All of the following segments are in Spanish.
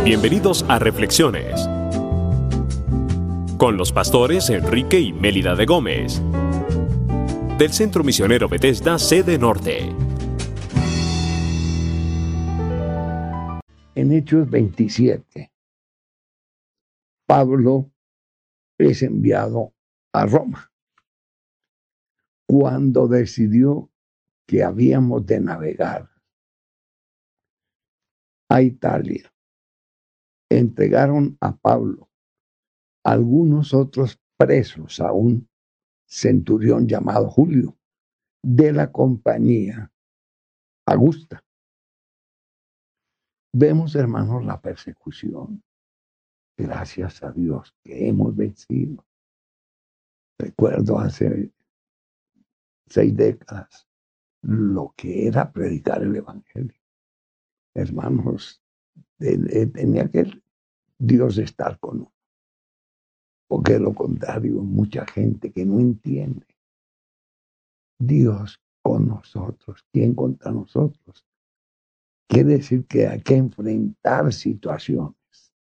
Bienvenidos a Reflexiones con los pastores Enrique y Mélida de Gómez del Centro Misionero Bethesda, sede Norte. En Hechos 27, Pablo es enviado a Roma. Cuando decidió que habíamos de navegar a Italia, entregaron a Pablo algunos otros presos a un centurión llamado Julio, de la compañía Augusta. Vemos, hermanos, la persecución. Gracias a Dios que hemos vencido. Recuerdo hace 6 décadas lo que era predicar el evangelio. Hermanos, tenía que Dios estar con nosotros. Porque de lo contrario, mucha gente que no entiende. Dios con nosotros, ¿quién contra nosotros? Quiere decir que hay que enfrentar situaciones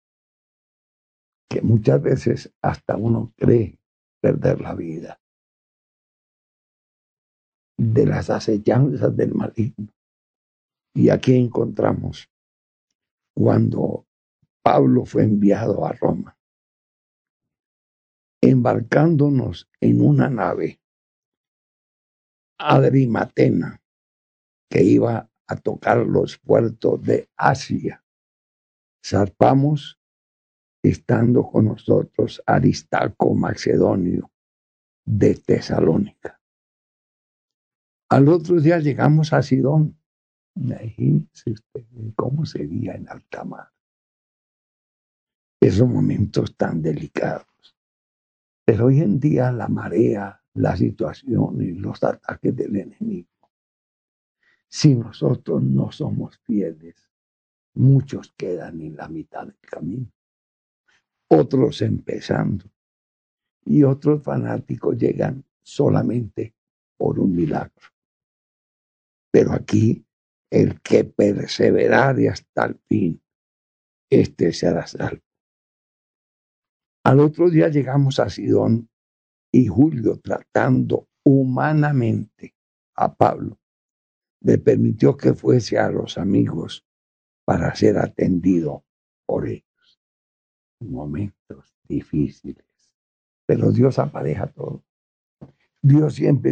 que muchas veces hasta uno cree perder la vida. De las acechanzas del maligno. Y aquí encontramos cuando Pablo fue enviado a Roma, embarcándonos en una nave Adrimatena que iba a tocar los puertos de Asia. Zarpamos estando con nosotros Aristarco Macedonio de Tesalónica. Al otro día llegamos a Sidón. Imagínense usted cómo sería en alta mar. Esos momentos tan delicados. Pero hoy en día la marea, la situación y los ataques del enemigo, si nosotros no somos fieles, muchos quedan en la mitad del camino, otros empezando, y otros fanáticos llegan solamente por un milagro. Pero aquí, el que perseverare hasta el fin, este será salvo. Al otro día llegamos a Sidón y Julio, tratando humanamente a Pablo, le permitió que fuese a los amigos para ser atendido por ellos. Momentos difíciles, pero Dios apareja todo. Dios siempre